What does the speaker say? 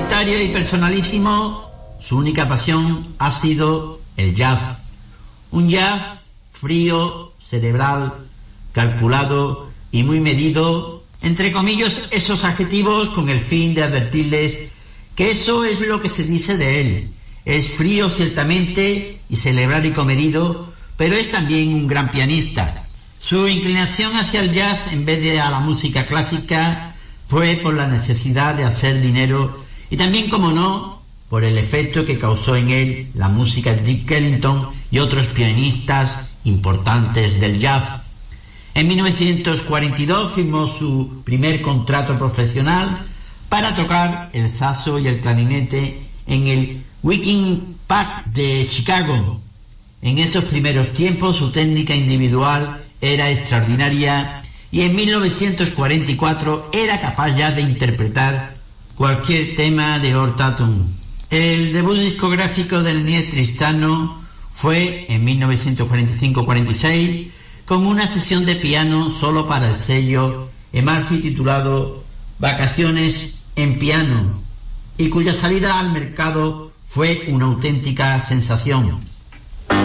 solitario y personalísimo, su única pasión ha sido el jazz. Un jazz frío, cerebral, calculado y muy medido, entre comillas esos adjetivos con el fin de advertirles que eso es lo que se dice de él. Es frío ciertamente y cerebral y comedido, pero es también un gran pianista. Su inclinación hacia el jazz en vez de a la música clásica fue por la necesidad de hacer dinero y también, como no, por el efecto que causó en él la música de Duke Ellington y otros pianistas importantes del jazz. En 1942 firmó su primer contrato profesional para tocar el saxo y el clarinete en el Wiking Park de Chicago. En esos primeros tiempos su técnica individual era extraordinaria y en 1944 era capaz ya de interpretar cualquier tema de Earl Tatum. El debut discográfico de Lenier Tristano fue en 1945-46 con una sesión de piano solo para el sello Emarcy titulado Vacaciones en piano, y cuya salida al mercado fue una auténtica sensación.